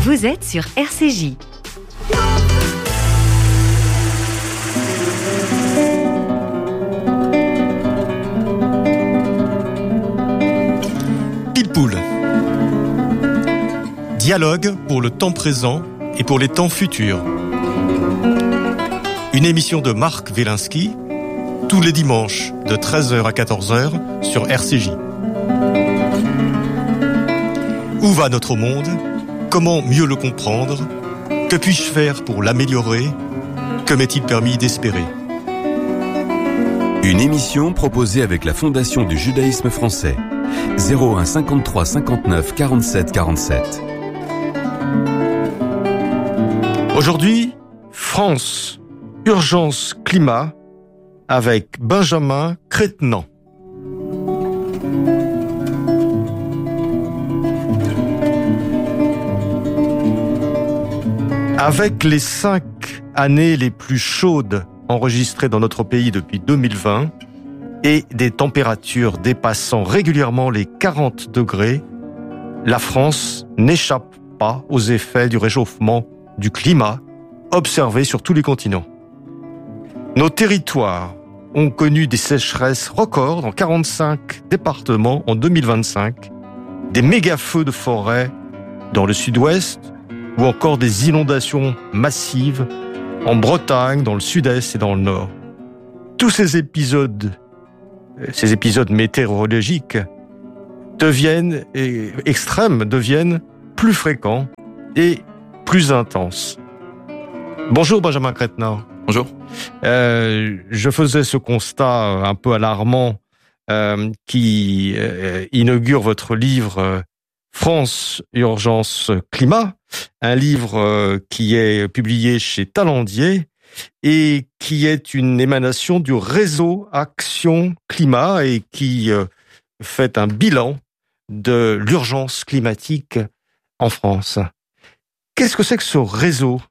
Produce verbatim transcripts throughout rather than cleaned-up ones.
Vous êtes sur R C J. Pile-poule. Dialogue pour le temps présent et pour les temps futurs. Une émission de Marc Wielinski, tous les dimanches de treize heures à quatorze heures sur R C J. Où va notre monde ? Comment mieux le comprendre ? Que puis-je faire pour l'améliorer ? Que m'est-il permis d'espérer ? Une émission proposée avec la Fondation du judaïsme français. zéro un cinquante-trois cinquante-neuf quarante-sept quarante-sept. Aujourd'hui, France, urgence climat, avec Benjamin Crétenant. Avec les cinq années les plus chaudes enregistrées dans notre pays depuis deux mille vingt et des températures dépassant régulièrement les quarante degrés, la France n'échappe pas aux effets du réchauffement du climat observé sur tous les continents. Nos territoires ont connu des sécheresses records dans quarante-cinq départements en deux mille vingt-cinq, des méga-feux de forêt dans le sud-ouest ou encore des inondations massives en Bretagne, dans le sud-est et dans le nord. Tous ces épisodes, ces épisodes météorologiques deviennent extrêmes, deviennent plus fréquents et plus intenses. Bonjour Benjamin Crétenant. Bonjour. Euh, je faisais ce constat un peu alarmant euh, qui euh, inaugure votre livre euh, France, urgence climat, un livre euh, qui est publié chez Talendier et qui est une émanation du réseau Action Climat et qui euh, fait un bilan de l'urgence climatique en France. Qu'est-ce que c'est que ce réseau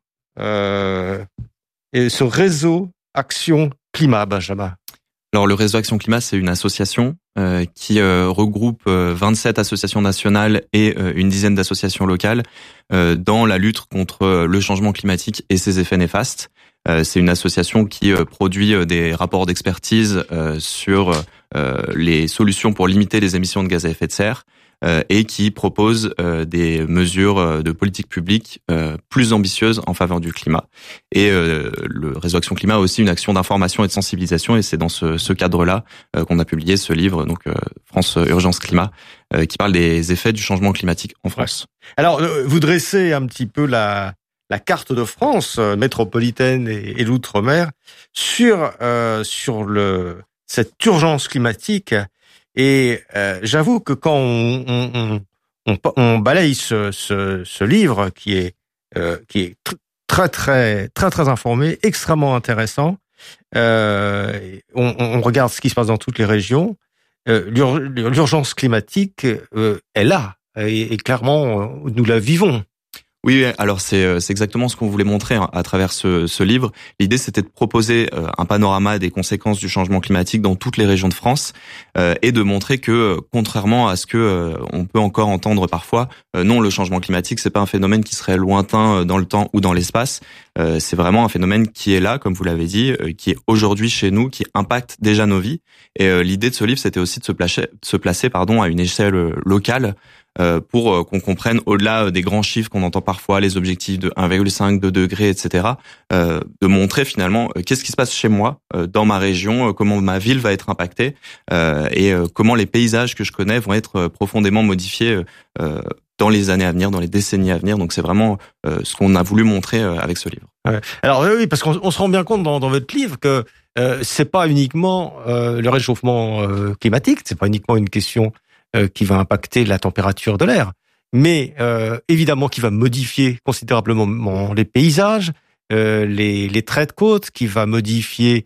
euh, et ce réseau Action Climat, Benjamin? Alors le réseau Action Climat, c'est une association euh, qui euh, regroupe euh, vingt-sept associations nationales et euh, une dizaine d'associations locales euh, dans la lutte contre le changement climatique et ses effets néfastes. Euh, c'est une association qui euh, produit euh, des rapports d'expertise euh, sur euh, les solutions pour limiter les émissions de gaz à effet de serre euh, et qui propose euh, des mesures de politique publique euh, plus ambitieuses en faveur du climat. Et euh, le réseau Action Climat a aussi une action d'information et de sensibilisation, et c'est dans ce, ce cadre-là euh, qu'on a publié ce livre, donc euh, France Urgence Climat, euh, qui parle des effets du changement climatique en France. Ouais. Alors, euh, vous dressez un petit peu la la carte de France euh, métropolitaine et, et l'outre-mer sur euh, sur le cette urgence climatique. Et euh, j'avoue que quand on on, on, on balaye ce, ce, ce livre qui est euh, qui est tr- très très très très informé, extrêmement intéressant, euh, on, on regarde ce qui se passe dans toutes les régions. Euh, l'ur- l'urgence climatique euh, est là et, et clairement nous la vivons. Oui, alors c'est c'est exactement ce qu'on voulait montrer à travers ce, ce livre. L'idée, c'était de proposer un panorama des conséquences du changement climatique dans toutes les régions de France euh, et de montrer que, contrairement à ce que euh, on peut encore entendre parfois, euh, non, le changement climatique, c'est pas un phénomène qui serait lointain dans le temps ou dans l'espace. Euh, c'est vraiment un phénomène qui est là, comme vous l'avez dit, euh, qui est aujourd'hui chez nous, qui impacte déjà nos vies. Et euh, l'idée de ce livre, c'était aussi de se placer, de se placer, pardon, à une échelle locale. Euh, pour euh, qu'on comprenne, au-delà des grands chiffres qu'on entend parfois, les objectifs de un virgule cinq, deux degrés, et cetera, euh, de montrer finalement euh, qu'est-ce qui se passe chez moi, euh, dans ma région, euh, comment ma ville va être impactée, euh, et euh, comment les paysages que je connais vont être euh, profondément modifiés euh, dans les années à venir, dans les décennies à venir. Donc c'est vraiment euh, ce qu'on a voulu montrer euh, avec ce livre. Ouais. Alors oui, parce qu'on on se rend bien compte dans, dans votre livre que euh, c'est pas uniquement euh, le réchauffement euh, climatique, c'est pas uniquement une question Euh, qui va impacter la température de l'air, mais euh, évidemment qui va modifier considérablement les paysages, euh, les, les traits de côte, qui va modifier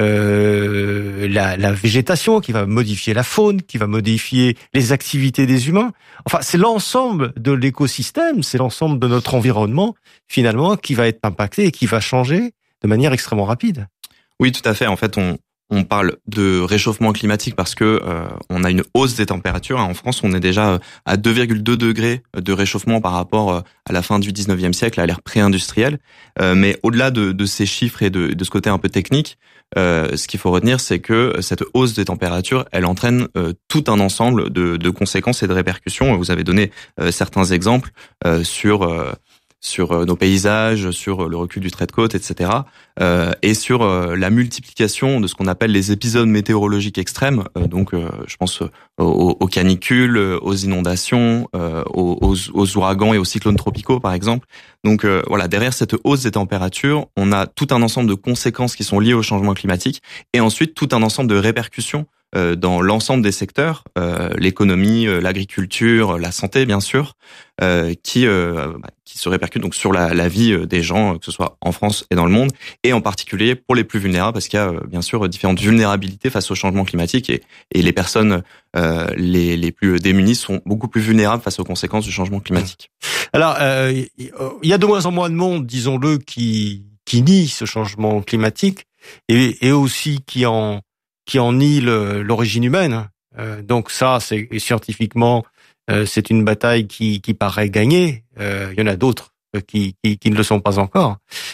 euh, la, la végétation, qui va modifier la faune, qui va modifier les activités des humains. Enfin, c'est l'ensemble de l'écosystème, c'est l'ensemble de notre environnement, finalement, qui va être impacté et qui va changer de manière extrêmement rapide. Oui, tout à fait. En fait, on on parle de réchauffement climatique parce que euh, on a une hausse des températures. En France, on est déjà à deux virgule deux degrés de réchauffement par rapport à la fin du dix-neuvième siècle, à l'ère pré-industrielle. Euh, mais au-delà de, de ces chiffres et de, de ce côté un peu technique, euh, ce qu'il faut retenir, c'est que cette hausse des températures, elle entraîne euh, tout un ensemble de, de conséquences et de répercussions. Vous avez donné euh, certains exemples euh, sur euh, sur nos paysages, sur le recul du trait de côte, et cetera, euh, et sur euh, la multiplication de ce qu'on appelle les épisodes météorologiques extrêmes. Euh, donc, euh, je pense aux, aux canicules, aux inondations, euh, aux, aux ouragans et aux cyclones tropicaux, par exemple. Donc, euh, voilà, derrière cette hausse des températures, on a tout un ensemble de conséquences qui sont liées au changement climatique, et ensuite tout un ensemble de répercussions euh, dans l'ensemble des secteurs, euh, l'économie, euh, l'agriculture, la santé, bien sûr, euh, qui euh, bah, qui se répercutent donc sur la, la vie des gens, que ce soit en France et dans le monde, et en particulier pour les plus vulnérables, parce qu'il y a euh, bien sûr différentes vulnérabilités face au changement climatique, et, et les personnes euh, les, les plus démunies sont beaucoup plus vulnérables face aux conséquences du changement climatique. Alors, euh, il y a de moins en moins de monde, disons-le, qui qui nie ce changement climatique, et, et aussi qui en qui en nie le, l'origine humaine. Euh, donc ça, c'est scientifiquement, euh, c'est une bataille qui, qui paraît gagnée. Euh, il y en a d'autres qui, qui, qui ne le sont pas encore.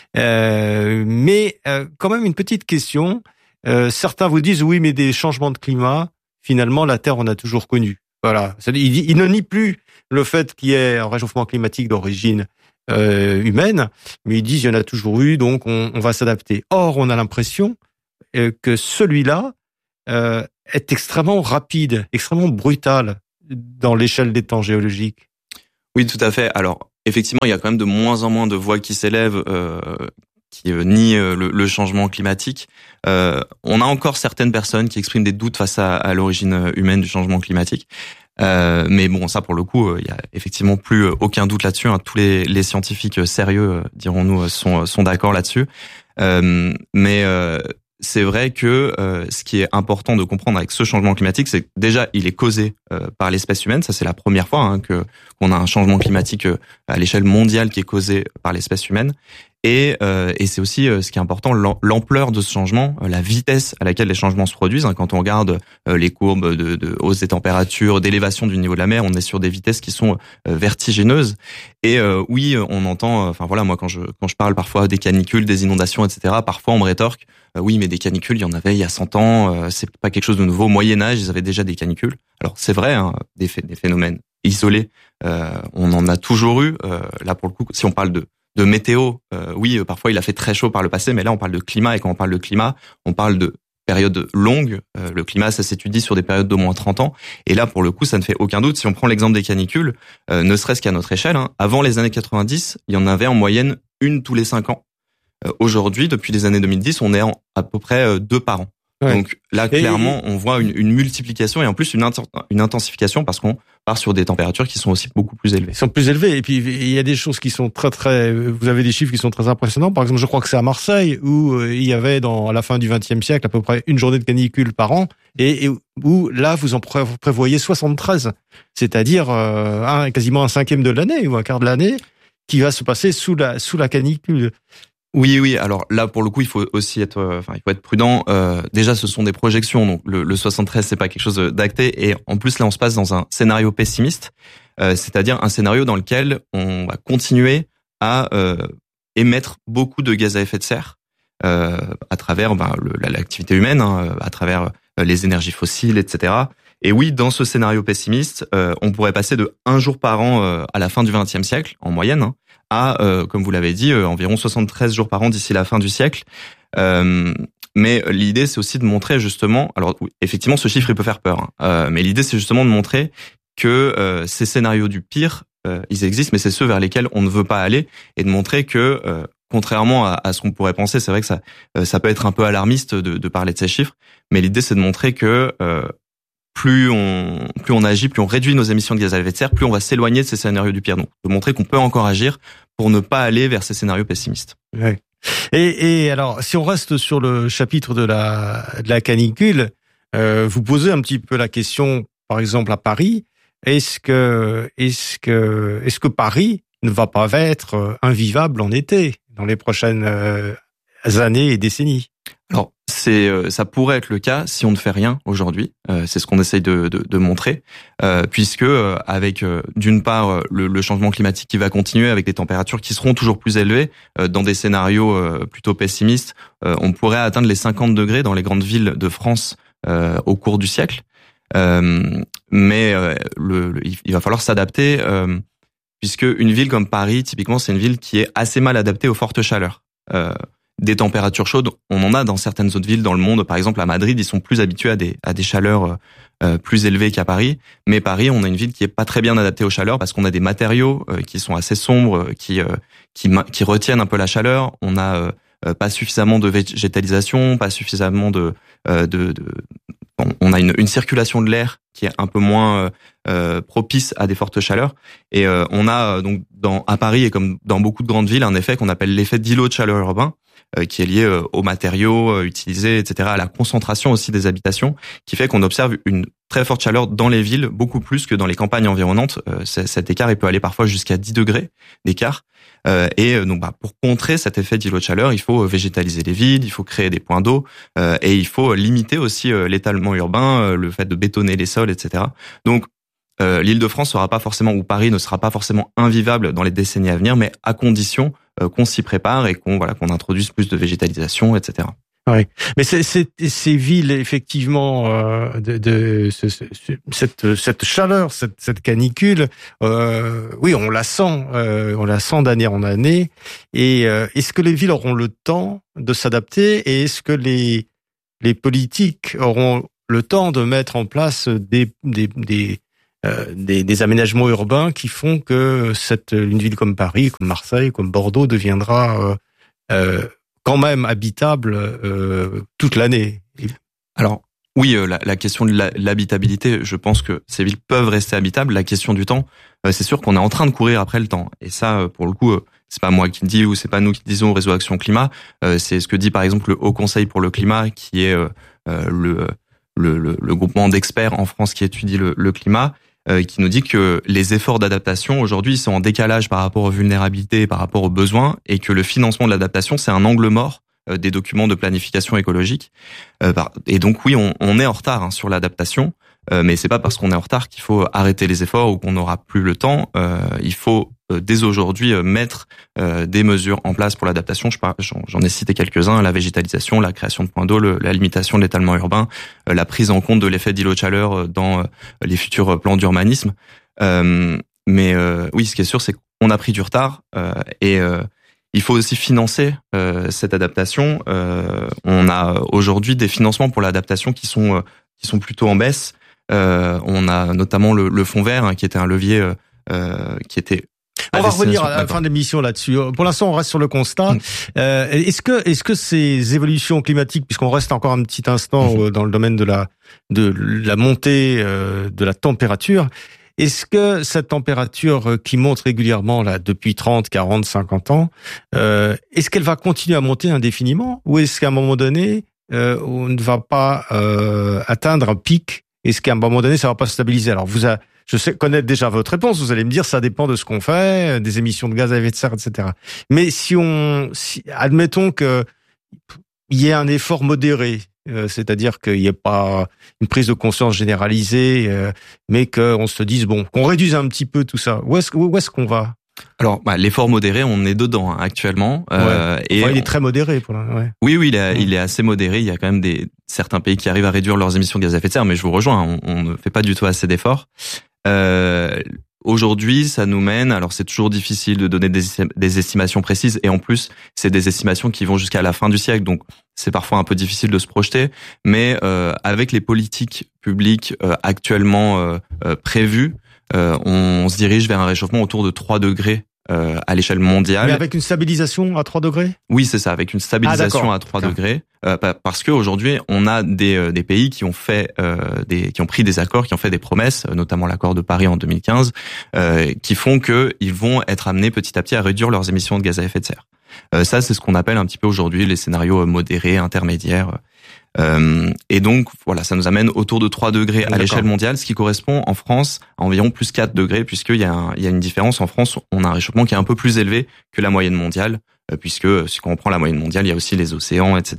Euh, mais euh, quand même une petite question. Euh, certains vous disent oui, mais des changements de climat, finalement, la Terre en a toujours connu. Voilà. Il, il ne nie plus le fait qu'il y ait un réchauffement climatique d'origine euh, humaine, mais ils disent il y en a toujours eu, donc on, on va s'adapter. Or, on a l'impression euh, que celui-là Euh, est extrêmement rapide, extrêmement brutal dans l'échelle des temps géologiques. Oui, tout à fait. Alors, effectivement, il y a quand même de moins en moins de voix qui s'élèvent, euh, qui euh, nient euh, le, le changement climatique. Euh, on a encore certaines personnes qui expriment des doutes face à, à l'origine humaine du changement climatique. Euh, mais bon, ça, pour le coup, il y a effectivement plus aucun doute là-dessus. Hein. Tous les, les scientifiques sérieux, dirons-nous, sont, sont d'accord là-dessus. Euh, mais euh, c'est vrai que euh, ce qui est important de comprendre avec ce changement climatique, c'est que déjà, il est causé euh, par l'espèce humaine. Ça, c'est la première fois hein, que qu'on a un changement climatique euh, à l'échelle mondiale qui est causé par l'espèce humaine. Et, euh, et c'est aussi euh, ce qui est important, l'ampleur de ce changement, euh, la vitesse à laquelle les changements se produisent. Hein. Quand on regarde euh, les courbes de, de hausse des températures, d'élévation du niveau de la mer, on est sur des vitesses qui sont euh, vertigineuses. Et euh, oui, on entend, enfin voilà, moi quand je quand je parle parfois des canicules, des inondations, et cetera, parfois on me rétorque, euh, oui, mais des canicules, il y en avait il y a cent ans, euh, c'est pas quelque chose de nouveau. Au Moyen Âge, ils avaient déjà des canicules. Alors c'est vrai, hein, des, des phénomènes isolés, euh, on en a toujours eu. Euh, là pour le coup, si on parle de de météo, euh, oui, parfois il a fait très chaud par le passé, mais là on parle de climat, et quand on parle de climat, on parle de périodes longues. Euh, le climat, ça s'étudie sur des périodes d'au moins trente ans, et là pour le coup, ça ne fait aucun doute. Si on prend l'exemple des canicules, euh, ne serait-ce qu'à notre échelle, hein, avant les années quatre-vingt-dix, il y en avait en moyenne une tous les cinq ans. Euh, aujourd'hui, depuis les années deux mille dix, on est en à peu près euh, deux par an. Ouais. Donc là, clairement, et... on voit une, une multiplication et en plus une, int- une intensification parce qu'on part sur des températures qui sont aussi beaucoup plus élevées. Ils sont plus élevées, et puis il y a des choses qui sont très très. Vous avez des chiffres qui sont très impressionnants. Par exemple, je crois que c'est à Marseille où il y avait dans à la fin du vingtième siècle à peu près une journée de canicule par an, et, et où là vous en prévoyez soixante-treize, c'est-à-dire euh, un, quasiment un cinquième de l'année ou un quart de l'année qui va se passer sous la sous la canicule. Oui, oui. Alors là, pour le coup, il faut aussi être, euh, enfin, il faut être prudent. Euh, déjà, ce sont des projections, donc le, le soixante-treize, c'est pas quelque chose d'acté. Et en plus, là, on se passe dans un scénario pessimiste, euh, c'est-à-dire un scénario dans lequel on va continuer à euh, émettre beaucoup de gaz à effet de serre euh, à travers ben, le, l'activité humaine, hein, à travers les énergies fossiles, et cetera. Et oui, dans ce scénario pessimiste, euh, on pourrait passer de un jour par an euh, à la fin du vingtième siècle, en moyenne, hein, à, euh, comme vous l'avez dit, euh, environ soixante-treize jours par an d'ici la fin du siècle. Euh, mais l'idée, c'est aussi de montrer justement, alors oui, effectivement, ce chiffre, il peut faire peur, hein, euh, mais l'idée, c'est justement de montrer que euh, ces scénarios du pire, euh, ils existent, mais c'est ceux vers lesquels on ne veut pas aller, et de montrer que, euh, contrairement à, à ce qu'on pourrait penser, c'est vrai que ça, euh, ça peut être un peu alarmiste de, de parler de ces chiffres, mais l'idée, c'est de montrer que euh, plus on plus on agit, plus on réduit nos émissions de gaz à effet de serre, plus on va s'éloigner de ces scénarios du pire. Donc, de montrer qu'on peut encore agir pour ne pas aller vers ces scénarios pessimistes. Ouais. Et, et alors, si on reste sur le chapitre de la de la canicule, euh, vous posez un petit peu la question, par exemple à Paris, est-ce que est-ce que est-ce que Paris ne va pas être invivable en été dans les prochaines euh, années et décennies? Alors, c'est, ça pourrait être le cas si on ne fait rien aujourd'hui. Euh, c'est ce qu'on essaye de, de, de montrer, euh, puisque euh, avec euh, d'une part le, le changement climatique qui va continuer, avec des températures qui seront toujours plus élevées, euh, dans des scénarios euh, plutôt pessimistes, euh, on pourrait atteindre les cinquante degrés dans les grandes villes de France euh, au cours du siècle. Euh, mais euh, le, le, il va falloir s'adapter, euh, puisque une ville comme Paris, typiquement, c'est une ville qui est assez mal adaptée aux fortes chaleurs. Euh, Des températures chaudes, on en a dans certaines autres villes dans le monde. Par exemple, à Madrid, ils sont plus habitués à des à des chaleurs euh, plus élevées qu'à Paris. Mais Paris, on a une ville qui est pas très bien adaptée aux chaleurs parce qu'on a des matériaux euh, qui sont assez sombres, qui euh, qui qui retiennent un peu la chaleur. On a euh, pas suffisamment de végétalisation, pas suffisamment de euh, de, de on a une, une circulation de l'air qui est un peu moins euh, propice à des fortes chaleurs. Et euh, on a donc dans à Paris et comme dans beaucoup de grandes villes un effet qu'on appelle l'effet d'îlot de chaleur urbain, qui est lié aux matériaux utilisés, et cetera, à la concentration aussi des habitations, qui fait qu'on observe une très forte chaleur dans les villes, beaucoup plus que dans les campagnes environnantes. Cet écart, il peut aller parfois jusqu'à dix degrés d'écart. Et donc, bah, pour contrer cet effet d'îlot de chaleur, il faut végétaliser les villes, il faut créer des points d'eau, et il faut limiter aussi l'étalement urbain, le fait de bétonner les sols, et cetera. Donc, Euh, l'Île-de-France sera pas forcément, ou Paris ne sera pas forcément invivable dans les décennies à venir, mais à condition euh, qu'on s'y prépare et qu'on voilà qu'on introduise plus de végétalisation, et cetera. Oui, mais c'est, c'est, ces villes effectivement euh, de, de ce, ce, cette, cette chaleur, cette, cette canicule, euh, oui, on la sent, euh, on la sent d'année en année. Et euh, est-ce que les villes auront le temps de s'adapter et est-ce que les les politiques auront le temps de mettre en place des des des Euh, des, des aménagements urbains qui font que cette une ville comme Paris, comme Marseille, comme Bordeaux deviendra euh, euh, quand même habitable euh, toute l'année. Alors oui, euh, la, la question de la, l'habitabilité, je pense que ces villes peuvent rester habitables. La question du temps, euh, c'est sûr qu'on est en train de courir après le temps. Et ça, euh, pour le coup, euh, c'est pas moi qui le dis ou c'est pas nous qui le disons au Réseau Action Climat. Euh, c'est ce que dit par exemple le Haut Conseil pour le climat, qui est euh, euh, le, le, le, le groupement d'experts en France qui étudie le, le climat. Euh, qui nous dit que les efforts d'adaptation aujourd'hui sont en décalage par rapport aux vulnérabilités, par rapport aux besoins, et que le financement de l'adaptation, c'est un angle mort euh, des documents de planification écologique. Euh, et donc oui, on, on est en retard hein, sur l'adaptation, euh, mais c'est pas parce qu'on est en retard qu'il faut arrêter les efforts ou qu'on n'aura plus le temps. Euh, il faut euh, dès aujourd'hui euh, mettre euh, des mesures en place pour l'adaptation. Je, j'en, j'en ai cité quelques-uns, la végétalisation, la création de points d'eau, le, la limitation de l'étalement urbain, euh, la prise en compte de l'effet d'îlot de chaleur dans euh, les futurs plans d'urbanisme. Euh, mais euh, oui, ce qui est sûr, c'est qu'on a pris du retard euh, et euh, il faut aussi financer euh, cette adaptation. Euh, on a aujourd'hui des financements pour l'adaptation qui sont euh, qui sont plutôt en baisse. Euh, on a notamment le, le fonds vert hein, qui était un levier euh, qui était. On va revenir à la fin de l'émission là-dessus. Pour l'instant, on reste sur le constat. Mmh. Euh, est-ce que, est-ce que ces évolutions climatiques, puisqu'on reste encore un petit instant mmh. dans le domaine de la, de la montée euh, de la température, est-ce que cette température qui monte régulièrement là depuis trente, quarante, cinquante ans, euh, est-ce qu'elle va continuer à monter indéfiniment, ou est-ce qu'à un moment donné, euh, on ne va pas euh, atteindre un pic? Est-ce qu'à un moment donné, ça va pas se stabiliser? Alors, vous a, je sais connaître déjà votre réponse. Vous allez me dire, ça dépend de ce qu'on fait, des émissions de gaz à effet de serre, et cetera. Mais si on, si, admettons que il y ait un effort modéré, euh, c'est-à-dire qu'il n'y ait pas une prise de conscience généralisée, euh, mais qu'on se dise bon, qu'on réduise un petit peu tout ça. Où est-ce, où est-ce qu'on va? Alors, bah, l'effort modéré, on est dedans hein, actuellement. Euh, ouais. et enfin, il est très modéré pour la. Ouais. Oui, oui, il est, ouais. il est assez modéré. Il y a quand même des certains pays qui arrivent à réduire leurs émissions de gaz à effet de serre, mais je vous rejoins, on, on ne fait pas du tout assez d'efforts. Euh, aujourd'hui, ça nous mène. Alors, c'est toujours difficile de donner des, des estimations précises, et en plus, c'est des estimations qui vont jusqu'à la fin du siècle, donc c'est parfois un peu difficile de se projeter. Mais euh, avec les politiques publiques euh, actuellement euh, euh, prévues. Euh, on se dirige vers un réchauffement autour de trois degrés euh, à l'échelle mondiale. Mais avec une stabilisation à trois degrés ? Oui, c'est ça, avec une stabilisation ah, à trois degrés. Euh, parce que aujourd'hui, on a des, euh, des pays qui ont fait euh, des, qui ont pris des accords, qui ont fait des promesses, notamment l'accord de Paris en deux mille quinze, euh, qui font que ils vont être amenés petit à petit à réduire leurs émissions de gaz à effet de serre. Euh, ça, c'est ce qu'on appelle un petit peu aujourd'hui les scénarios modérés, intermédiaires. Euh, et donc, voilà, ça nous amène autour de trois degrés à D'accord. l'échelle mondiale, ce qui correspond en France à environ plus quatre degrés, puisqu'il y a, un, il y a une différence. En France, on a un réchauffement qui est un peu plus élevé que la moyenne mondiale, euh, puisque si on prend la moyenne mondiale, il y a aussi les océans, et cetera.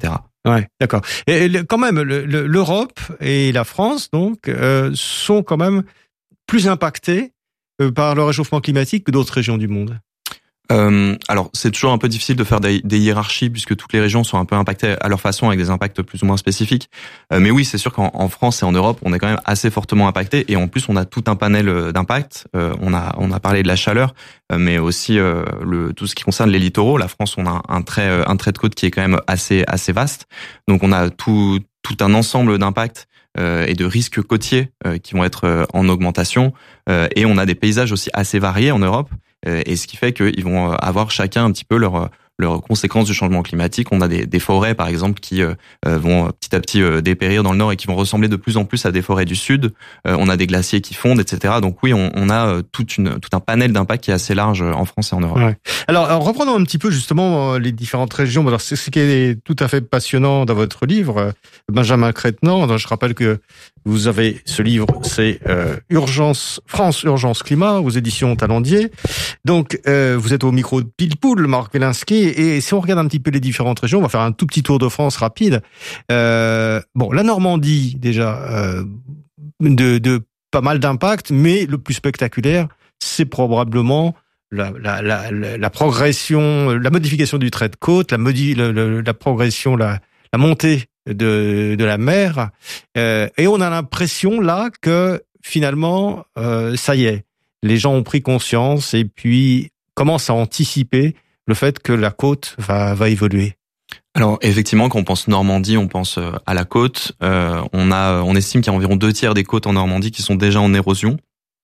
Ouais, d'accord. Et quand même, le, le, l'Europe et la France, donc, euh, sont quand même plus impactés euh, par le réchauffement climatique que d'autres régions du monde. Euh, alors, c'est toujours un peu difficile de faire des, des hiérarchies puisque toutes les régions sont un peu impactées à leur façon avec des impacts plus ou moins spécifiques. Euh, mais oui, c'est sûr qu'en en France et en Europe, on est quand même assez fortement impactés et en plus, on a tout un panel d'impacts. Euh, on a on a parlé de la chaleur, euh, mais aussi euh, le tout ce qui concerne les littoraux. La France, on a un trait un trait de côte qui est quand même assez assez vaste. Donc, on a tout tout un ensemble d'impacts et de risques côtiers qui vont être en augmentation. Et on a des paysages aussi assez variés en Europe. Et ce qui fait qu'ils vont avoir chacun un petit peu leur leurs conséquences du changement climatique. On a des, des forêts, par exemple, qui euh, vont petit à petit euh, dépérir dans le nord et qui vont ressembler de plus en plus à des forêts du sud. Euh, on a des glaciers qui fondent, et cetera. Donc oui, on, on a toute une, tout un panel d'impacts qui est assez large en France et en Europe. Ouais. Alors, alors, reprenons un petit peu justement les différentes régions. Alors, c'est ce qui est tout à fait passionnant dans votre livre, Benjamin Crétenant. Je rappelle que vous avez ce livre, c'est euh, Urgence France, Urgence Climat, aux éditions Talendier. Donc, euh, vous êtes au micro de Pile-Poule, Marc Wielinski. Et si on regarde un petit peu les différentes régions, on va faire un tout petit tour de France rapide. Euh, bon, la Normandie, déjà, euh, de, de pas mal d'impact, mais le plus spectaculaire, c'est probablement la, la, la, la, la progression, la modification du trait de côte, la, modi, la, la, la progression, la, la montée de, de la mer. Euh, et on a l'impression, là, que finalement, euh, ça y est, les gens ont pris conscience et puis commencent à anticiper le fait que la côte va, va évoluer. Alors effectivement, quand on pense Normandie, on pense à la côte. Euh, on a, on estime qu'il y a environ deux tiers des côtes en Normandie qui sont déjà en érosion.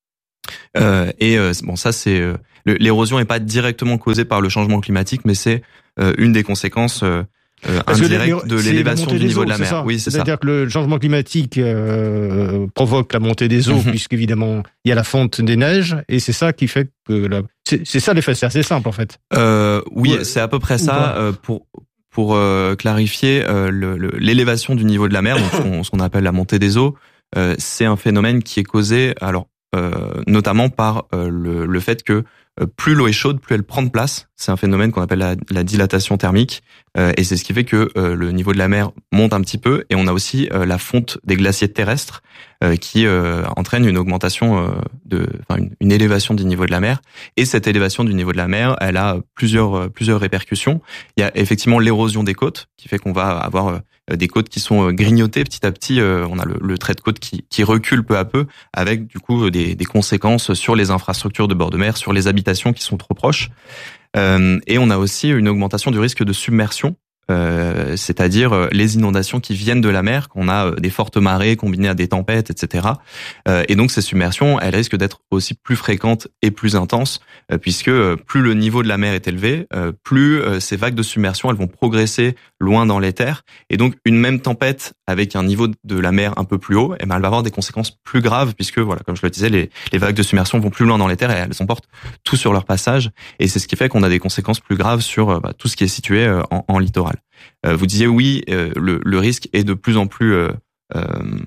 Euh, et euh, bon, ça c'est euh, l'érosion n'est pas directement causée par le changement climatique, mais c'est euh, une des conséquences euh, indirectes de l'élévation du niveau de la mer. Ça. Oui, c'est, c'est ça. C'est-à-dire que le changement climatique euh, provoque la montée des eaux, mm-hmm. puisqu'évidemment il y a la fonte des neiges, et c'est ça qui fait que la... c'est, c'est ça l'effet. C'est assez simple en fait. Euh, oui, ouais. C'est à peu près ça. Euh, pour pour euh, clarifier, euh, le, le, l'élévation du niveau de la mer, donc ce, qu'on, ce qu'on appelle la montée des eaux, euh, c'est un phénomène qui est causé, alors euh, notamment par euh, le, le fait que euh, plus l'eau est chaude, plus elle prend de place. C'est un phénomène qu'on appelle la, la dilatation thermique, euh, et c'est ce qui fait que euh, le niveau de la mer monte un petit peu, et on a aussi euh, la fonte des glaciers terrestres euh, qui euh, entraîne une augmentation euh, de, enfin une, une élévation du niveau de la mer. Et cette élévation du niveau de la mer, elle a plusieurs euh, plusieurs répercussions. Il y a effectivement l'érosion des côtes qui fait qu'on va avoir euh, des côtes qui sont grignotées petit à petit. Euh, on a le, le trait de côte qui, qui recule peu à peu, avec du coup des, des conséquences sur les infrastructures de bord de mer, sur les habitations qui sont trop proches. Euh, et on a aussi une augmentation du risque de submersion, euh, c'est-à-dire les inondations qui viennent de la mer, qu'on a des fortes marées combinées à des tempêtes, et cetera. Euh, et donc ces submersions, elles risquent d'être aussi plus fréquentes et plus intenses, euh, puisque plus le niveau de la mer est élevé, euh, plus euh, ces vagues de submersion, elles vont progresser loin dans les terres. Et donc une même tempête avec un niveau de la mer un peu plus haut, eh ben, elle va avoir des conséquences plus graves, puisque voilà, comme je le disais, les, les vagues de submersion vont plus loin dans les terres et elles emportent tout sur leur passage. Et c'est ce qui fait qu'on a des conséquences plus graves sur bah, tout ce qui est situé euh, en, en littoral. Euh, vous disiez oui, euh, le, le risque est de plus en plus euh, euh,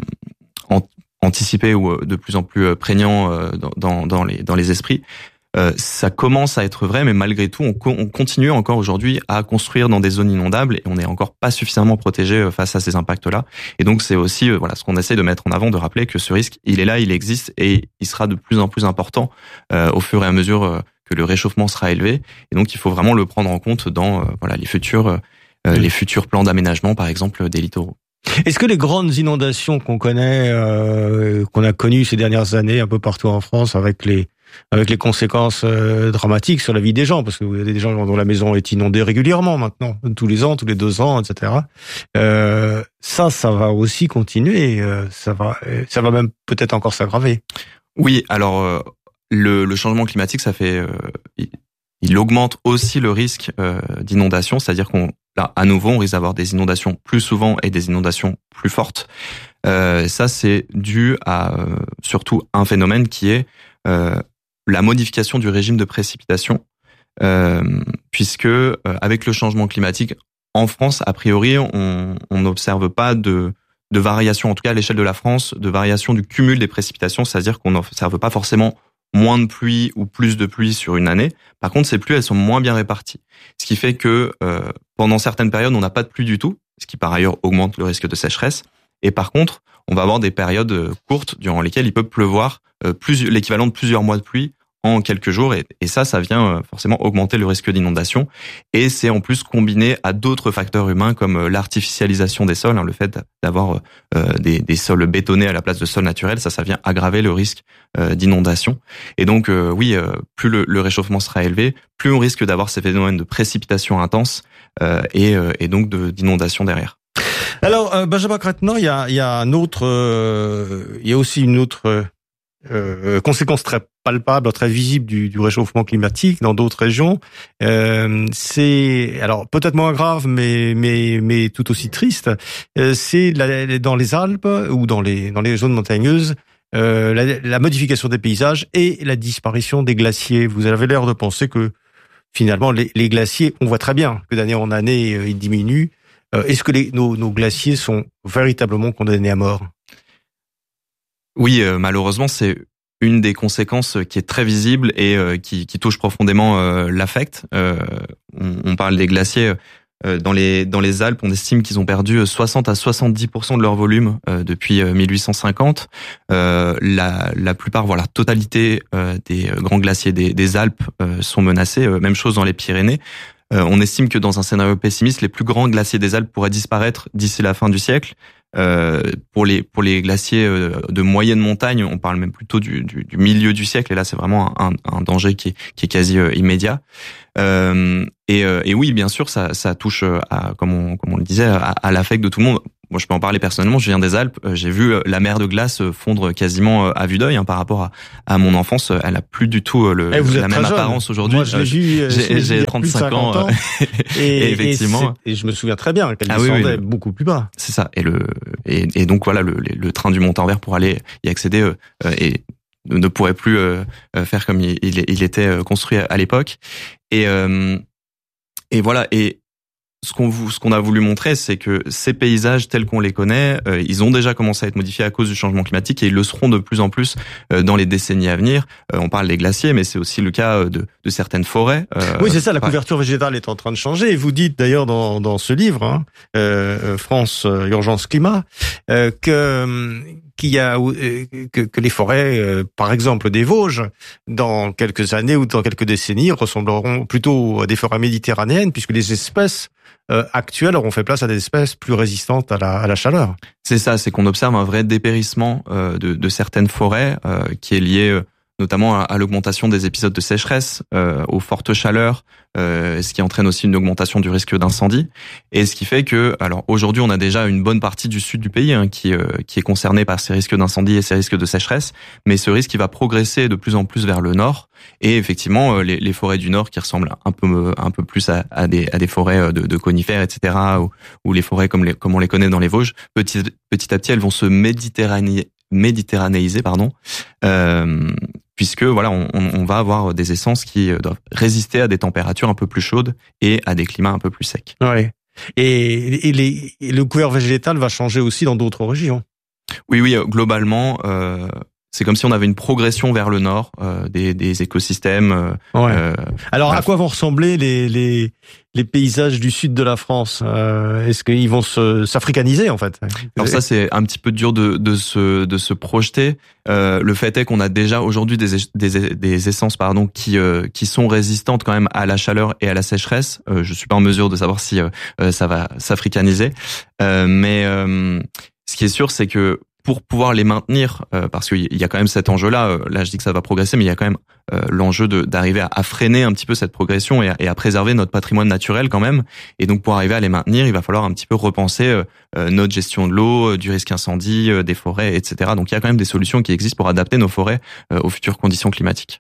anticipé ou de plus en plus prégnant euh, dans, dans, les, dans les esprits. Euh, ça commence à être vrai, mais malgré tout, on, co- on continue encore aujourd'hui à construire dans des zones inondables et on n'est encore pas suffisamment protégé face à ces impacts-là. Et donc, c'est aussi euh, voilà ce qu'on essaie de mettre en avant, de rappeler que ce risque, il est là, il existe et il sera de plus en plus important euh, au fur et à mesure euh, que le réchauffement sera élevé. Et donc, il faut vraiment le prendre en compte dans euh, voilà les futurs euh, mmh. les futurs plans d'aménagement, par exemple, des littoraux. Est-ce que les grandes inondations qu'on connaît, euh, qu'on a connues ces dernières années un peu partout en France, avec les avec les conséquences euh, dramatiques sur la vie des gens, parce que vous avez des gens dont la maison est inondée régulièrement maintenant, tous les ans, tous les deux ans, et cetera. Euh, ça, ça va aussi continuer. Euh, ça va, ça va même peut-être encore s'aggraver. Oui, alors euh, le, le changement climatique, ça fait, euh, il, il augmente aussi le risque euh, d'inondation, c'est-à-dire qu'on, là, à nouveau, on risque d'avoir des inondations plus souvent et des inondations plus fortes. Euh, ça, c'est dû à euh, surtout un phénomène qui est euh, la modification du régime de précipitation, euh, puisque euh, avec le changement climatique, en France, a priori, on n'observe pas de, de variation, en tout cas à l'échelle de la France, de variation du cumul des précipitations, c'est-à-dire qu'on n'observe pas forcément moins de pluie ou plus de pluie sur une année. Par contre, ces pluies, elles sont moins bien réparties. Ce qui fait que euh, pendant certaines périodes, on n'a pas de pluie du tout, ce qui par ailleurs augmente le risque de sécheresse. Et par contre, on va avoir des périodes courtes durant lesquelles il peut pleuvoir euh, plus, l'équivalent de plusieurs mois de pluie en quelques jours, et, et ça, ça vient forcément augmenter le risque d'inondation. Et c'est en plus combiné à d'autres facteurs humains comme l'artificialisation des sols, hein, le fait d'avoir euh, des, des sols bétonnés à la place de sols naturels, ça, ça vient aggraver le risque euh, d'inondation. Et donc, euh, oui, euh, plus le, le réchauffement sera élevé, plus on risque d'avoir ces phénomènes de précipitation intense euh, et, euh, et donc de, d'inondation derrière. Alors, euh, Benjamin Crètenant, il y a, il y a un autre, euh, il y a aussi une autre euh, conséquence très palpable, très visible du, du réchauffement climatique dans d'autres régions. Euh, c'est alors peut-être moins grave, mais mais mais tout aussi triste. Euh, c'est la, dans les Alpes ou dans les dans les zones montagneuses, euh, la, la modification des paysages et la disparition des glaciers. Vous avez l'air de penser que finalement les, les glaciers, on voit très bien que d'année en année euh, ils diminuent. Euh, est-ce que les, nos, nos glaciers sont véritablement condamnés à mort ? Oui, euh, malheureusement, c'est une des conséquences qui est très visible et euh, qui, qui touche profondément euh, l'affect. Euh, on, on parle des glaciers. Euh, dans les dans les Alpes, on estime qu'ils ont perdu soixante à soixante-dix pour cent de leur volume euh, depuis mille huit cent cinquante. Euh, la, la plupart, voire la totalité euh, des grands glaciers des, des Alpes euh, sont menacés. Euh, même chose dans les Pyrénées. Euh, on estime que dans un scénario pessimiste, les plus grands glaciers des Alpes pourraient disparaître d'ici la fin du siècle. Euh, pour les pour les glaciers de moyenne montagne, on parle même plutôt du, du, du milieu du siècle. Et là, c'est vraiment un, un danger qui est, qui est quasi euh, immédiat. Euh, et, euh, et oui, bien sûr, ça, ça touche à, comme on comme on le disait, à, à l'affect de tout le monde. Moi, je peux en parler personnellement. Je viens des Alpes. J'ai vu la mer de glace fondre quasiment à vue d'œil hein, par rapport à, à mon enfance. Elle a plus du tout le, la même jeune. apparence aujourd'hui. Moi, je l'ai vu. J'ai, j'ai trente-cinq ans. ans et, et effectivement. Et, et je me souviens très bien qu'elle ah, descendait oui, oui, beaucoup plus bas. C'est ça. Et le et, et donc voilà, le, le train du Montanvert pour aller y accéder euh, et ne pourrait plus euh, faire comme il, il, il était construit à l'époque. Et euh, et voilà. Et Ce qu'on, ce qu'on a voulu montrer, c'est que ces paysages tels qu'on les connaît, euh, ils ont déjà commencé à être modifiés à cause du changement climatique et ils le seront de plus en plus euh, dans les décennies à venir. Euh, on parle des glaciers, mais c'est aussi le cas de, de certaines forêts. Euh, oui, c'est ça, la ouais. couverture végétale est en train de changer. Et vous dites d'ailleurs dans, dans ce livre, hein, euh, France euh, Urgence Climat, euh, que qu'il y a euh, que, que les forêts, euh, par exemple des Vosges, dans quelques années ou dans quelques décennies, ressembleront plutôt à des forêts méditerranéennes, puisque les espèces Euh, actuelles auront fait place à des espèces plus résistantes à la, à la chaleur. C'est ça, c'est qu'on observe un vrai dépérissement euh, de, de certaines forêts euh, qui est lié euh, notamment à, à l'augmentation des épisodes de sécheresse, euh, aux fortes chaleurs, euh, ce qui entraîne aussi une augmentation du risque d'incendie. Et ce qui fait que, alors aujourd'hui, on a déjà une bonne partie du sud du pays hein, qui, euh, qui est concernée par ces risques d'incendie et ces risques de sécheresse, mais ce risque il va progresser de plus en plus vers le nord. Et effectivement, les, les forêts du nord qui ressemblent un peu un peu plus à, à des à des forêts de, de conifères, et cetera, ou, ou les forêts comme les comme on les connaît dans les Vosges, petit petit à petit, elles vont se méditerranéiser, méditerranéiser pardon, euh, puisque voilà, on, on va avoir des essences qui doivent résister à des températures un peu plus chaudes et à des climats un peu plus secs. Ouais. Et, et, les, et le couvert végétal va changer aussi dans d'autres régions. Oui, oui, globalement. Euh, C'est comme si on avait une progression vers le nord euh, des, des écosystèmes. Euh, ouais. euh, Alors, à quoi vont ressembler les, les, les paysages du sud de la France ? euh, Est-ce qu'ils vont se, s'africaniser, en fait ? Alors ça, c'est un petit peu dur de, de, se, de se projeter. Euh, le fait est qu'on a déjà aujourd'hui des, des, des essences pardon, qui, euh, qui sont résistantes quand même à la chaleur et à la sécheresse. Euh, je suis pas en mesure de savoir si euh, ça va s'africaniser. Euh, mais euh, ce qui est sûr, c'est que pour pouvoir les maintenir, euh, parce qu'il y a quand même cet enjeu-là, euh, là je dis que ça va progresser, mais il y a quand même euh, l'enjeu de, d'arriver à, à freiner un petit peu cette progression et à, et à préserver notre patrimoine naturel quand même. Et donc pour arriver à les maintenir, il va falloir un petit peu repenser euh, notre gestion de l'eau, euh, du risque incendie, euh, des forêts, et cetera. Donc il y a quand même des solutions qui existent pour adapter nos forêts euh, aux futures conditions climatiques.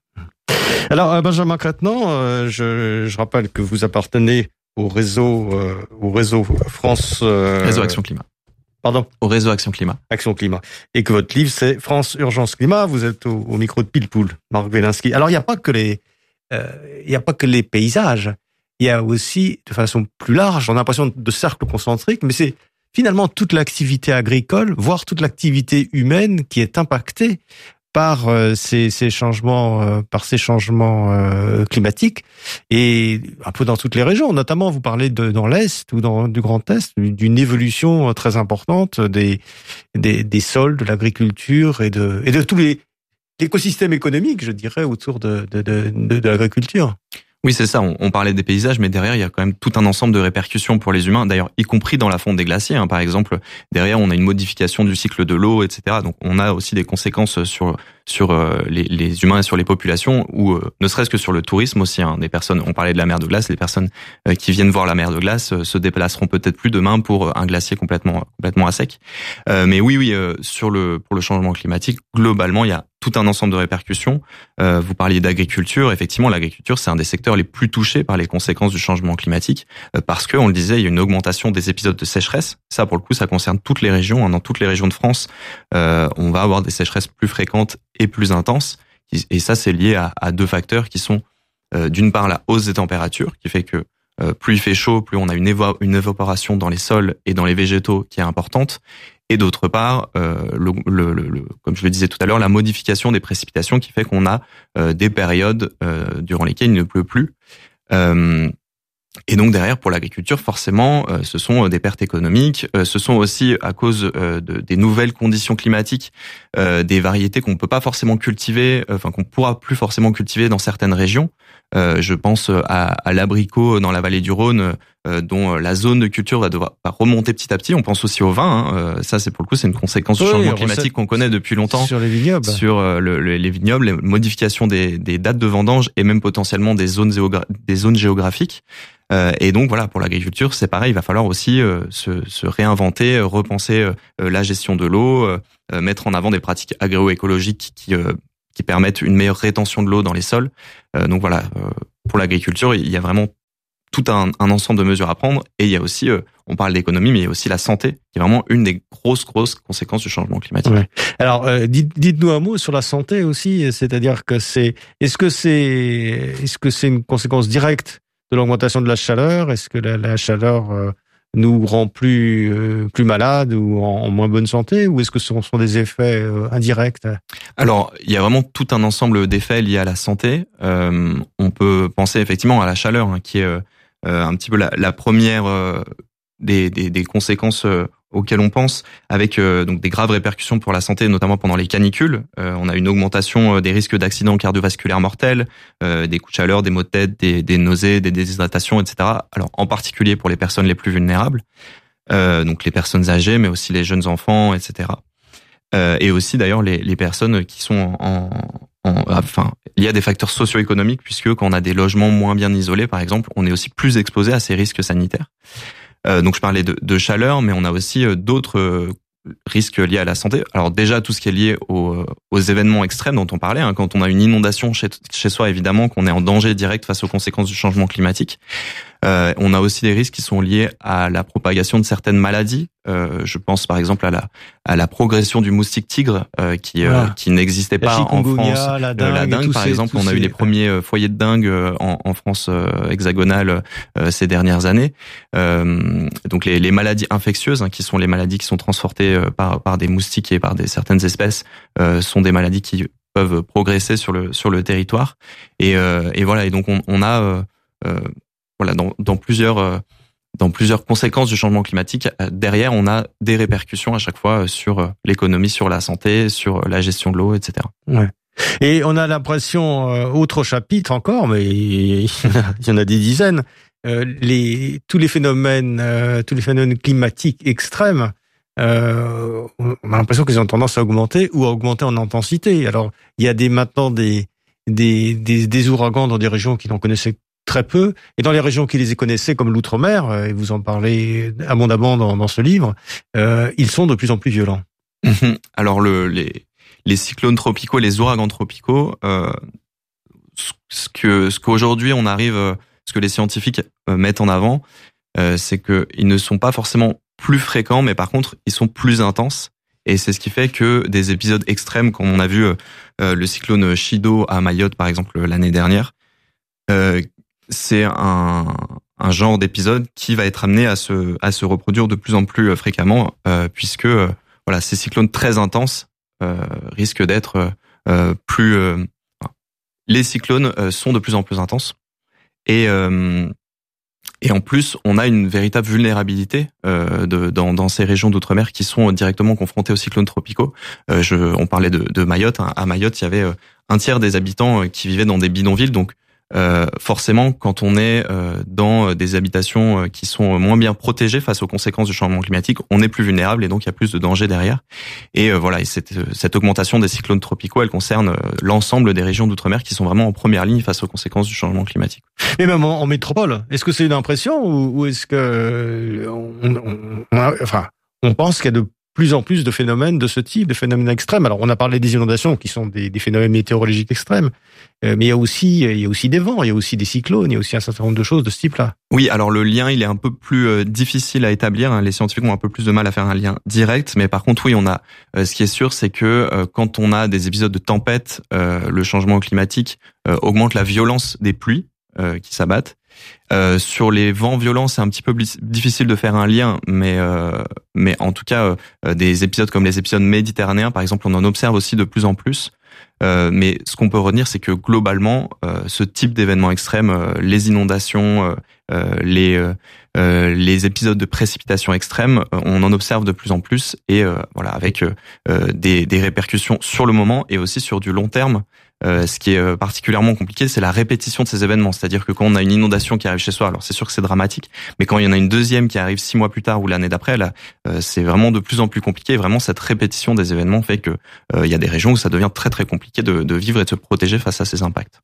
Alors Benjamin Crètenant, euh, je, je rappelle que vous appartenez au réseau, euh, au réseau France... Euh, réseau Action Climat. Pardon. Au réseau Action Climat. Action Climat. Et que votre livre, c'est France Urgence Climat. Vous êtes au, au micro de Pilpoul, Marc Wielinski. Alors, il n'y a pas que les, euh, il n'y a pas que les paysages. Il y a aussi, de façon plus large, on a l'impression de cercle concentrique, mais c'est finalement toute l'activité agricole, voire toute l'activité humaine qui est impactée par euh, ces, ces changements, euh, par ces changements euh, climatiques, et un peu dans toutes les régions. Notamment, vous parlez de dans l'Est ou dans du Grand Est, d'une évolution très importante des des, des sols, de l'agriculture et de et de tous les l'écosystème économique, je dirais, autour de de de, de, de l'agriculture. Oui, c'est ça. On, on parlait des paysages, mais derrière, il y a quand même tout un ensemble de répercussions pour les humains. D'ailleurs, y compris dans la fonte des glaciers. Hein, par exemple, derrière, on a une modification du cycle de l'eau, et cetera. Donc, on a aussi des conséquences sur sur euh, les, les humains et sur les populations, ou euh, ne serait-ce que sur le tourisme aussi. Hein, des personnes. On parlait de la mer de glace. Les personnes euh, qui viennent voir la mer de glace euh, se déplaceront peut-être plus demain pour un glacier complètement complètement à sec. Euh, mais oui, oui, euh, sur le pour le changement climatique, globalement, il y a tout un ensemble de répercussions. Euh, vous parliez d'agriculture. Effectivement, l'agriculture, c'est un des secteurs les plus touchés par les conséquences du changement climatique, euh, parce que, on le disait, il y a une augmentation des épisodes de sécheresse. Ça, pour le coup, ça concerne toutes les régions. Hein. Dans toutes les régions de France, euh, on va avoir des sécheresses plus fréquentes et plus intenses. Et ça, c'est lié à, à deux facteurs qui sont, euh, d'une part, la hausse des températures, qui fait que euh, plus il fait chaud, plus on a une, évo- une évaporation dans les sols et dans les végétaux qui est importante. Et d'autre part, euh, le, le, le, comme je le disais tout à l'heure, la modification des précipitations qui fait qu'on a euh, des périodes euh, durant lesquelles il ne pleut plus. Euh, et donc derrière, pour l'agriculture, forcément, euh, ce sont des pertes économiques. Euh, ce sont aussi, à cause euh, de, des nouvelles conditions climatiques, euh, des variétés qu'on peut pas forcément cultiver, euh, enfin qu'on pourra plus forcément cultiver dans certaines régions. Euh, je pense à, à l'abricot dans la vallée du Rhône, euh, dont la zone de culture va devoir va remonter petit à petit. On pense aussi au vin. Hein. Euh, ça, c'est pour le coup, c'est une conséquence du oui, changement oui, climatique qu'on connaît depuis longtemps. Sur les vignobles. Sur euh, le, le, les vignobles, les modifications des, des dates de vendange et même potentiellement des zones, géogra- des zones géographiques. Euh, et donc voilà, pour l'agriculture, c'est pareil. Il va falloir aussi euh, se, se réinventer, euh, repenser euh, la gestion de l'eau, euh, mettre en avant des pratiques agroécologiques qui euh, qui permettent une meilleure rétention de l'eau dans les sols. Euh, donc voilà, euh, pour l'agriculture, il y a vraiment tout un, un ensemble de mesures à prendre. Et il y a aussi, euh, on parle d'économie, mais il y a aussi la santé, qui est vraiment une des grosses, grosses conséquences du changement climatique. Ouais. Alors, euh, dites, dites-nous un mot sur la santé aussi. C'est-à-dire que c'est, est-ce que c'est, est-ce que c'est une conséquence directe de l'augmentation de la chaleur? Est-ce que la, la chaleur euh, nous rend plus euh, plus malades ou en, en moins bonne santé, ou est-ce que ce sont, sont des effets euh, indirects? Alors, il y a vraiment tout un ensemble d'effets liés à la santé. Euh, on peut penser effectivement à la chaleur, hein, qui est euh, un petit peu la, la première euh, des, des, des conséquences euh, auxquelles on pense, avec euh, donc des graves répercussions pour la santé, notamment pendant les canicules. Euh, on a une augmentation des risques d'accidents cardiovasculaires mortels, euh, des coups de chaleur, des maux de tête, des, des nausées, des déshydratations, et cetera. Alors, en particulier pour les personnes les plus vulnérables, euh, donc les personnes âgées, mais aussi les jeunes enfants, et cetera. Euh, et aussi d'ailleurs les, les personnes qui sont en, en, enfin, il y a des facteurs socio-économiques, puisque quand on a des logements moins bien isolés, par exemple, on est aussi plus exposé à ces risques sanitaires. Euh, donc je parlais de, de chaleur, mais on a aussi d'autres euh, risques liés à la santé. Alors déjà, tout ce qui est lié aux, aux événements extrêmes dont on parlait, hein, quand on a une inondation chez, chez soi, évidemment qu'on est en danger direct face aux conséquences du changement climatique. Euh, on a aussi des risques qui sont liés à la propagation de certaines maladies. Euh, je pense par exemple à la à la progression du moustique tigre euh, qui voilà. euh, qui n'existait pas en France. La dengue, euh, la dengue par ces, exemple, on a ces... eu les premiers euh, foyers de dengue euh, en, en France euh, hexagonale euh, ces dernières années. Euh, donc les, les maladies infectieuses, hein, qui sont les maladies qui sont transportées euh, par par des moustiques et par des certaines espèces, euh, sont des maladies qui peuvent progresser sur le sur le territoire. Et euh, et voilà. Et donc on, on a euh, euh, Voilà, dans, dans plusieurs euh, dans plusieurs conséquences du changement climatique, euh, derrière, on a des répercussions à chaque fois sur euh, l'économie, sur la santé, sur euh, la gestion de l'eau, et cetera. Ouais. Et on a l'impression, euh, autre chapitre encore, mais il y en a des dizaines, euh, les tous les phénomènes, euh, tous les phénomènes climatiques extrêmes, euh, on a l'impression qu'ils ont tendance à augmenter ou à augmenter en intensité. Alors, il y a des maintenant des des des, des ouragans dans des régions qui n'en connaissaient très peu, et dans les régions qui les connaissaient, comme l'outre-mer, et vous en parlez abondamment dans, dans ce livre, euh, ils sont de plus en plus violents. Alors le, les, les cyclones tropicaux, les ouragans tropicaux, euh, ce que ce qu'aujourd'hui on arrive, ce que les scientifiques mettent en avant, euh, c'est que ils ne sont pas forcément plus fréquents, mais par contre ils sont plus intenses. Et c'est ce qui fait que des épisodes extrêmes, comme on a vu euh, le cyclone Chido à Mayotte par exemple l'année dernière, euh, c'est un, un genre d'épisode qui va être amené à se, à se reproduire de plus en plus fréquemment, euh, puisque euh, voilà, ces cyclones très intenses euh, risquent d'être euh, plus euh, les cyclones euh, sont de plus en plus intenses et euh, et en plus on a une véritable vulnérabilité euh, de, dans, dans ces régions d'outre-mer qui sont directement confrontées aux cyclones tropicaux. Euh, je, on parlait de, de Mayotte. Hein. À Mayotte, il y avait euh, un tiers des habitants euh, qui vivaient dans des bidonvilles, donc Euh, forcément, quand on est euh, dans des habitations euh, qui sont moins bien protégées face aux conséquences du changement climatique, on est plus vulnérable et donc il y a plus de danger derrière. Et euh, voilà, et cette, cette augmentation des cyclones tropicaux, elle concerne euh, l'ensemble des régions d'outre-mer qui sont vraiment en première ligne face aux conséquences du changement climatique. Mais même en, en métropole, est-ce que c'est une impression ou, ou est-ce que on, on, on a, enfin, on pense qu'il y a de plus en plus de phénomènes de ce type, de phénomènes extrêmes. Alors, on a parlé des inondations qui sont des, des phénomènes météorologiques extrêmes, euh, mais il y a aussi, il y a aussi des vents, il y a aussi des cyclones, il y a aussi un certain nombre de choses de ce type-là. Oui, alors le lien, il est un peu plus euh, difficile à établir. Hein. Les scientifiques ont un peu plus de mal à faire un lien direct, mais par contre, oui, on a. Euh, ce qui est sûr, c'est que euh, quand on a des épisodes de tempête, euh, le changement climatique euh, augmente la violence des pluies euh, qui s'abattent. Euh, sur les vents violents, c'est un petit peu difficile de faire un lien, mais euh, mais en tout cas, euh, des épisodes comme les épisodes méditerranéens, par exemple, on en observe aussi de plus en plus. Euh, mais ce qu'on peut retenir, c'est que globalement, euh, ce type d'événements extrêmes, euh, les inondations, euh, les euh, les épisodes de précipitations extrêmes, euh, on en observe de plus en plus, et euh, voilà, avec euh, des des répercussions sur le moment et aussi sur du long terme. Euh, ce qui est particulièrement compliqué, c'est la répétition de ces événements. C'est-à-dire que quand on a une inondation qui arrive chez soi, alors c'est sûr que c'est dramatique, mais quand il y en a une deuxième qui arrive six mois plus tard ou l'année d'après, là, euh, c'est vraiment de plus en plus compliqué. Et vraiment, cette répétition des événements fait que euh, il y a des régions où ça devient très très compliqué de, de vivre et de se protéger face à ces impacts.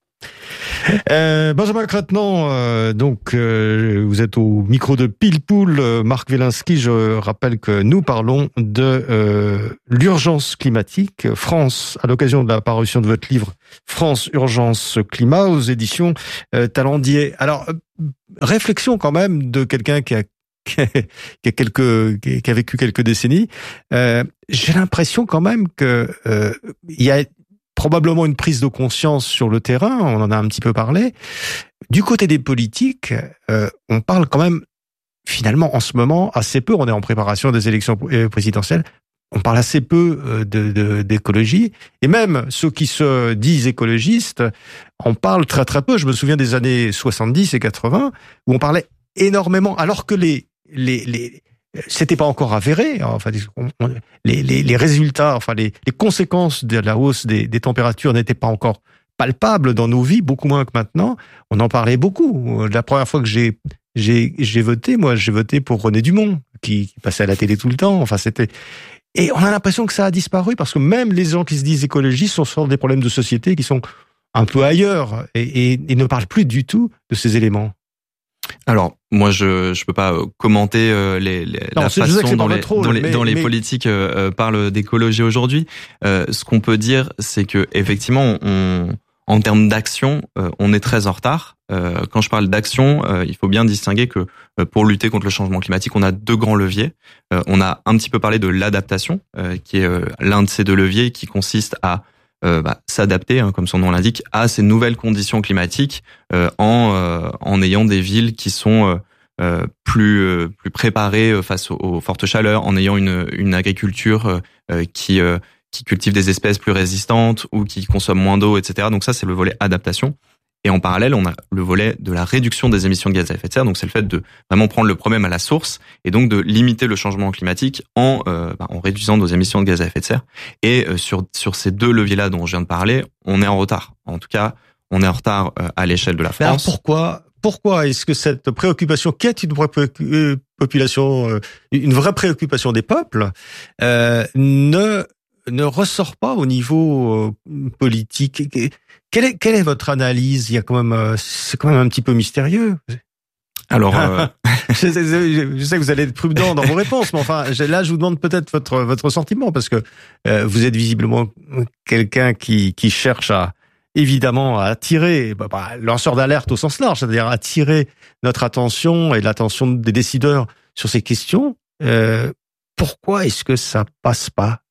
Euh, Benjamin Cretenant, euh, donc euh, vous êtes au micro de Pile Poule. Euh, Marc Wielinski, je rappelle que nous parlons de euh, l'urgence climatique. France, à l'occasion de la parution de votre livre France Urgence Climat aux éditions euh, Talendier. Alors, euh, réflexion quand même de quelqu'un qui a qui a, qui a quelques qui a vécu quelques décennies. Euh, j'ai l'impression quand même que euh, il y a probablement une prise de conscience sur le terrain, on en a un petit peu parlé. Du côté des politiques, euh, on parle quand même, finalement, en ce moment, assez peu, on est en préparation des élections présidentielles, on parle assez peu de, de, d'écologie, et même ceux qui se disent écologistes, on parle très très peu. Je me souviens des années soixante-dix et quatre-vingts, où on parlait énormément, alors que les... les, les c'était pas encore avéré. Enfin, on, on, les, les, les résultats, enfin les, les conséquences de la hausse des, des températures n'étaient pas encore palpables dans nos vies, beaucoup moins que maintenant. On en parlait beaucoup. La première fois que j'ai j'ai j'ai voté, moi, j'ai voté pour René Dumont, qui, qui passait à la télé tout le temps. Enfin, c'était et on a l'impression que ça a disparu parce que même les gens qui se disent écologistes sont sur des problèmes de société qui sont un peu ailleurs et, et, et ne parlent plus du tout de ces éléments. Alors, moi, je je peux pas commenter euh, les, les non, la façon dont les, rôle, dont les, mais, dont les mais... politiques euh, parlent d'écologie aujourd'hui. Euh, ce qu'on peut dire, c'est que effectivement, on, en termes d'action, euh, on est très en retard. Euh, quand je parle d'action, euh, il faut bien distinguer que euh, pour lutter contre le changement climatique, on a deux grands leviers. Euh, on a un petit peu parlé de l'adaptation, euh, qui est euh, l'un de ces deux leviers, qui consiste à Euh, bah, s'adapter, hein, comme son nom l'indique, à ces nouvelles conditions climatiques euh, en euh, en ayant des villes qui sont euh, euh, plus euh, plus préparées face aux, aux fortes chaleurs, en ayant une une agriculture euh, qui euh, qui cultive des espèces plus résistantes ou qui consomme moins d'eau, et cetera. Donc ça, c'est le volet adaptation. Et en parallèle, on a le volet de la réduction des émissions de gaz à effet de serre. Donc c'est le fait de vraiment prendre le problème à la source et donc de limiter le changement climatique en euh, bah, en réduisant nos émissions de gaz à effet de serre. Et euh, sur sur ces deux leviers-là dont je viens de parler, on est en retard. En tout cas, on est en retard euh, à l'échelle de la France. Alors pourquoi pourquoi est-ce que cette préoccupation, qui est une vraie population, euh, une vraie préoccupation des peuples, euh, ne ne ressort pas au niveau euh, politique? Quelle est, quelle est votre analyse? Il y a quand même, c'est quand même un petit peu mystérieux. Alors, euh... je, sais, je sais que vous allez être prudent dans vos réponses, mais enfin, là, je vous demande peut-être votre votre sentiment parce que euh, vous êtes visiblement quelqu'un qui qui cherche à évidemment à attirer, bah, bah, lanceur d'alerte au sens large, c'est-à-dire attirer notre attention et l'attention des décideurs sur ces questions. Euh, pourquoi est-ce que ça passe pas?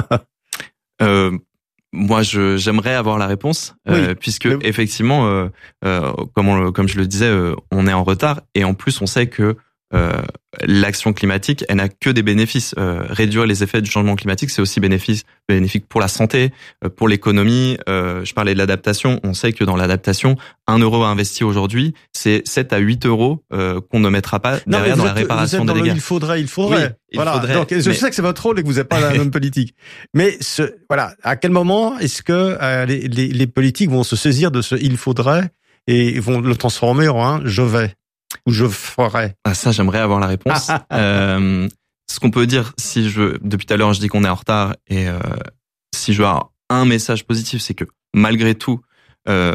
euh... Moi, je, j'aimerais avoir la réponse, oui, euh, puisque mais... effectivement, euh, euh, comme, on, comme je le disais, euh, on est en retard et en plus, on sait que euh, l'action climatique, elle n'a que des bénéfices. Euh, réduire les effets du changement climatique, c'est aussi bénéfice, bénéfique pour la santé, euh, pour l'économie. Euh, je parlais de l'adaptation. On sait que dans l'adaptation, un euro investi aujourd'hui, c'est sept à huit euros euh, qu'on ne mettra pas non, derrière dans êtes, la réparation des dégâts. Il faudrait, il faudrait. Oui, il voilà. faudrait. Donc, je mais... sais que c'est votre rôle et que vous n'êtes pas un homme politique. Mais ce, voilà, à quel moment est-ce que euh, les, les, les politiques vont se saisir de ce il faudrait et vont le transformer en un je vais ou je ferai? Ah, ça, j'aimerais avoir la réponse. euh, ce qu'on peut dire, si je depuis tout à l'heure je dis qu'on est en retard et euh, si je veux avoir un message positif, c'est que malgré tout, euh,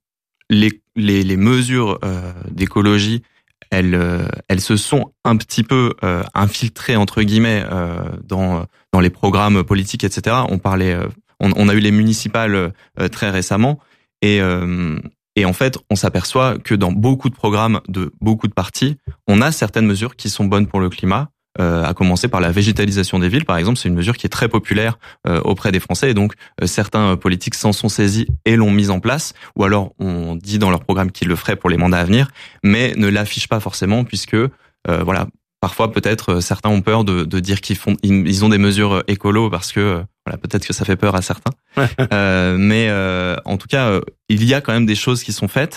les, les les mesures euh, d'écologie, elles euh, elles se sont un petit peu euh, infiltrées entre guillemets euh, dans dans les programmes politiques, et cetera. On parlait, euh, on, on a eu les municipales euh, très récemment et euh, Et en fait, on s'aperçoit que dans beaucoup de programmes de beaucoup de partis, on a certaines mesures qui sont bonnes pour le climat, euh, à commencer par la végétalisation des villes, par exemple. C'est une mesure qui est très populaire euh, auprès des Français, et donc euh, certains politiques s'en sont saisis et l'ont mise en place, ou alors on dit dans leur programme qu'ils le feraient pour les mandats à venir, mais ne l'affichent pas forcément, puisque euh, voilà, parfois peut-être certains ont peur de, de dire qu'ils font, ils ont des mesures écolo parce que voilà, peut-être que ça fait peur à certains. euh, mais euh, en tout cas, euh, il y a quand même des choses qui sont faites.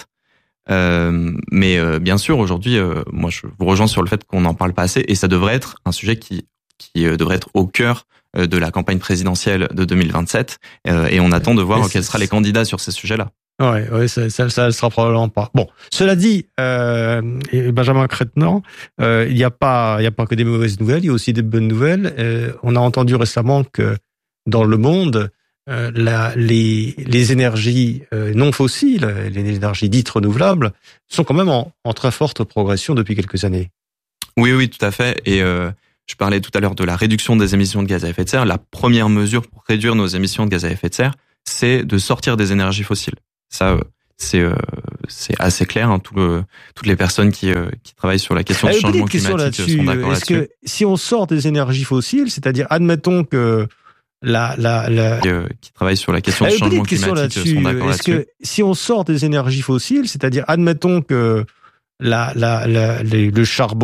Euh, mais euh, bien sûr, aujourd'hui, euh, moi, je vous rejoins sur le fait qu'on n'en parle pas assez, et ça devrait être un sujet qui qui euh, devrait être au cœur euh, de la campagne présidentielle de deux mille vingt-sept. Euh, et on attend de voir quels seront les candidats sur ces sujets-là. Ouais, ouais, ça, ça, ça sera probablement pas. Bon, cela dit, euh, Benjamin Crètenoir, euh, il n'y a pas, il y a pas que des mauvaises nouvelles, il y a aussi des bonnes nouvelles. Euh, on a entendu récemment que dans le monde, euh, la, les, les énergies euh, non fossiles, les énergies dites renouvelables, sont quand même en, en très forte progression depuis quelques années. Oui, oui, tout à fait. Et euh, je parlais tout à l'heure de la réduction des émissions de gaz à effet de serre. La première mesure pour réduire nos émissions de gaz à effet de serre, c'est de sortir des énergies fossiles. Ça, euh, c'est euh, c'est assez clair. Hein, tout le, toutes les personnes qui euh, qui travaillent sur la question du changement climatique sont d'accord là-dessus. Est-ce que si on sort des énergies fossiles, c'est-à-dire admettons que la la, la... Qui, euh, qui travaillent sur la question du changement climatique sont d'accord là-dessus. Est-ce que si on sort des énergies fossiles, c'est-à-dire admettons que la la, la les, le charbon